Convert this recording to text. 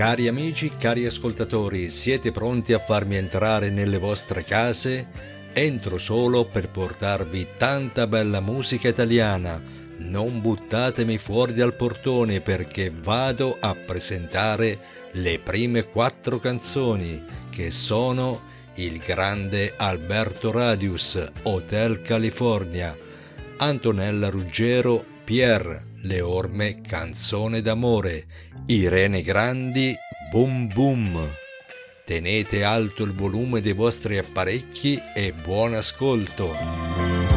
Cari amici, cari ascoltatori, siete pronti a farmi entrare nelle vostre case? Entro solo per portarvi tanta bella musica italiana. Non buttatemi fuori dal portone perché vado a presentare le prime 4 canzoni che sono Il grande Alberto Radius, Hotel California, Antonella Ruggero, Pierre, Le Orme, Canzone d'amore, Irene Grandi, Boom Boom. Tenete alto il volume dei vostri apparecchi e buon ascolto.